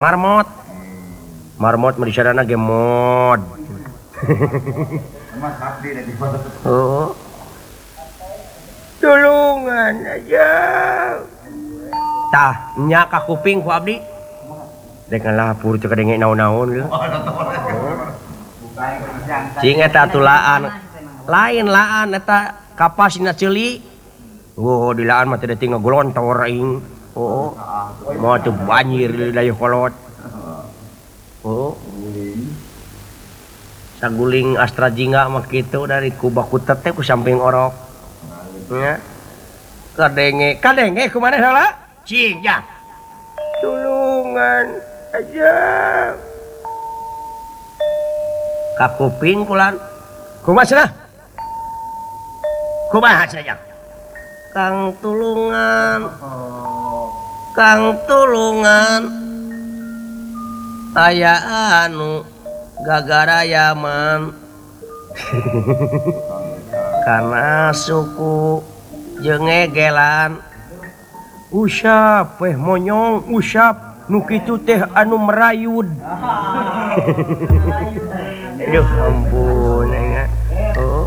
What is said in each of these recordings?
marmot marmot merisadana ge mod oh tulungan aja tah nya ka kuping ku abdi dek ngalapur cek denge naon-naon cing eta tulaan lain laan eta kapasina ceuli oh di laan mah teu tinggal golontor aing oh mau tuh banjir dari kolot oh saguling astra jingga mah kitu dari kubaku teh ku samping orok nya kadenge kumaha heula cing ya tulungan aja ka kuping pulan kumaha cenah kumaha cenah Kang tulungan aya anu gagara Yaman karena suku jeung ngegelan usap monyong usap nu kitu teh anu merayud aduh ampun ya oh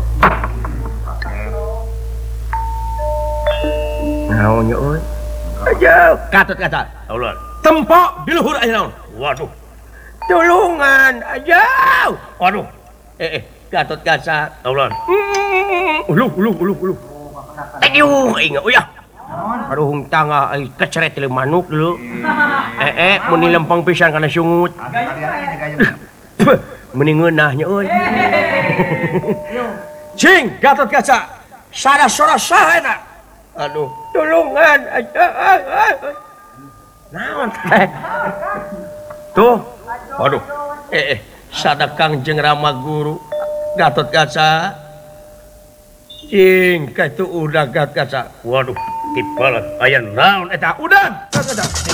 naon nya euy aja katut kata ulun tempok di luhur aya naon waduh tulungan aja waduh katut kaca ulun uluh tadiu ingat uyah aduh hung tangga keceret teh manuk dulu mun lempang pisan kana sungut mending ngeunah nya euy cing katut kaca sada sora saha eta aduh tulungan aja naon teh tuh waduh sadakang jeung rama guru Gatot Kaca cing ka itu udah Gatot Kaca waduh tipelet aya naon eta udah